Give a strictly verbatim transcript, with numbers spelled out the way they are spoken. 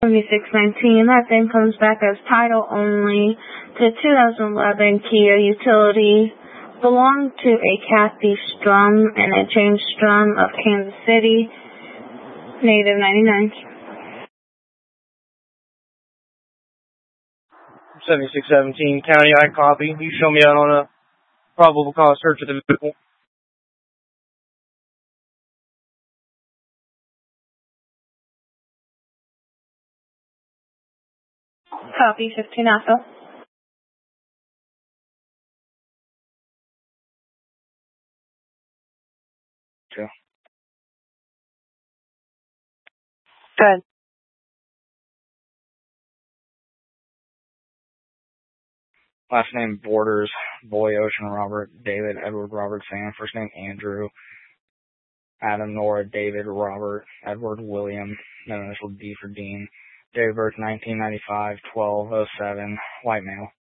seventy-six nineteen, that then comes back as title only to two thousand eleven Kia Utility. Belonged to a Kathy Strum and a James Strum of Kansas City, native ninety-nine. seventy-six seventeen, County, I copy. You show me out on a probable cause search of the vehicle. Copy, fifteen Alpha. Okay. Good. Last name Borders, Boy, Ocean, Robert, David, Edward, Robert, Sam. First name Andrew, Adam, Nora, David, Robert, Edward, William, no initial D for Dean. Date of birth nineteen ninety-five, twelve oh seven, white male.